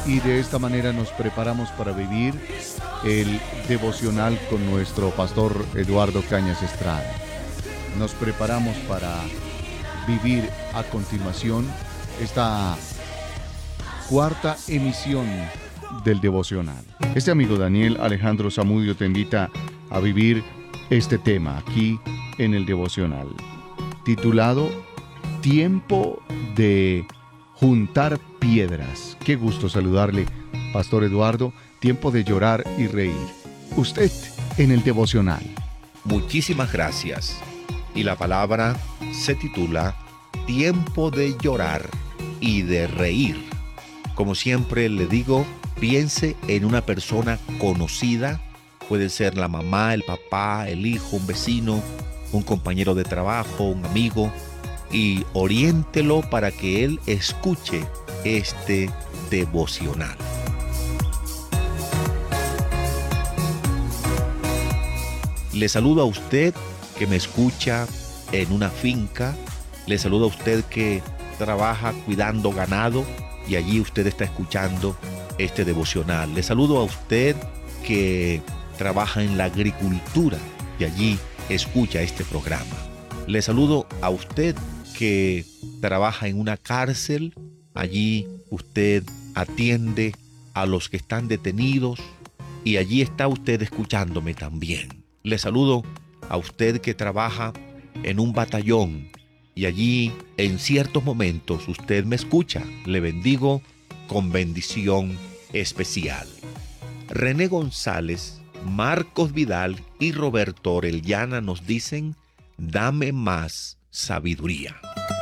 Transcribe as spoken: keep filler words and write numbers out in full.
y de esta manera nos preparamos para vivir el devocional con nuestro pastor Eduardo Cañas Estrada. Nos preparamos para vivir a continuación esta cuarta emisión del devocional. Este amigo Daniel Alejandro Zamudio te invita a vivir este tema aquí en el devocional, titulado Tiempo de juntar piedras. Qué gusto saludarle, Pastor Eduardo. Tiempo de llorar y reír. Usted en el devocional. Muchísimas gracias. Y la palabra se titula Tiempo de llorar y de reír. Como siempre le digo, piense en una persona conocida. Puede ser la mamá, el papá, el hijo, un vecino, un compañero de trabajo, un amigo, y oriéntelo para que él escuche este devocional. Le saludo a usted que me escucha en una finca. Le saludo a usted que trabaja cuidando ganado y allí usted está escuchando este devocional. Le saludo a usted que trabaja en la agricultura y allí escucha este programa. Le saludo a usted que trabaja en una cárcel. Allí usted atiende a los que están detenidos y allí está usted escuchándome también. Le saludo a usted que trabaja en un batallón y allí en ciertos momentos usted me escucha. Le bendigo con bendición especial. René González, Marcos Vidal y Roberto Orellana nos dicen: dame más sabiduría.